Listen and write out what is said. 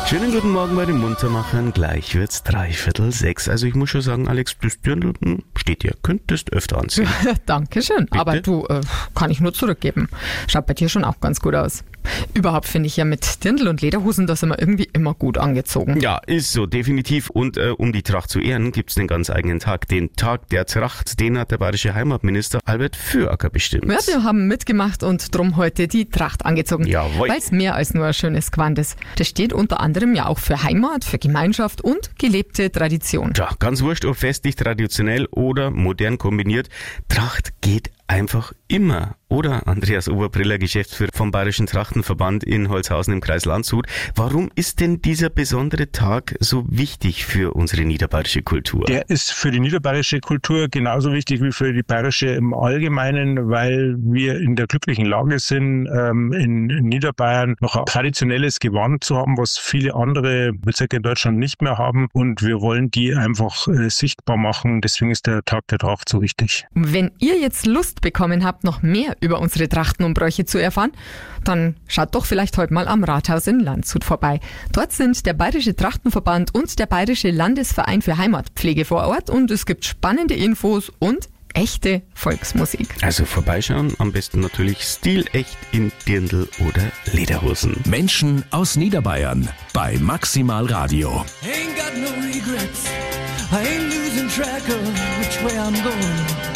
Schönen guten Morgen bei den Muntermachern. Gleich wird's 5:45. Also ich muss schon sagen, Alex, das Dirndl steht dir. Könntest öfter anziehen. Dankeschön. Bitte? Aber du, kann ich nur zurückgeben. Schaut bei dir schon auch ganz gut aus. Überhaupt finde ich ja mit Dirndl und Lederhosen, da sind wir irgendwie immer gut angezogen. Ja, ist so, definitiv. Und um die Tracht zu ehren, gibt's einen ganz eigenen Tag. Den Tag der Tracht, den hat der bayerische Heimatminister Albert Füracker bestimmt. Ja, wir haben mitgemacht und drum heute die Tracht angezogen. Jawohl. Weil es mehr als nur ein schönes Gewand ist. Das steht unter anderem ja auch für Heimat, für Gemeinschaft und gelebte Tradition. Tja, ganz wurscht, ob festlich, traditionell oder modern kombiniert. Tracht geht einfach immer. Oder, Andreas Oberbriller, Geschäftsführer vom Bayerischen Trachtenverband in Holzhausen im Kreis Landshut. Warum ist denn dieser besondere Tag so wichtig für unsere niederbayerische Kultur? Der ist für die niederbayerische Kultur genauso wichtig wie für die bayerische im Allgemeinen, weil wir in der glücklichen Lage sind, in Niederbayern noch ein traditionelles Gewand zu haben, was viele andere Bezirke in Deutschland nicht mehr haben. Und wir wollen die einfach sichtbar machen. Deswegen ist der Tag der Tracht so wichtig. Wenn ihr jetzt Lust bekommen habt, noch mehr über unsere Trachten und Bräuche zu erfahren, dann schaut doch vielleicht heute mal am Rathaus in Landshut vorbei. Dort sind der Bayerische Trachtenverband und der Bayerische Landesverein für Heimatpflege vor Ort und es gibt spannende Infos und echte Volksmusik. Also vorbeischauen, am besten natürlich stilecht in Dirndl oder Lederhosen. Menschen aus Niederbayern bei Maximal Radio. Ain't got no regrets. I ain't losing track of which way I'm going.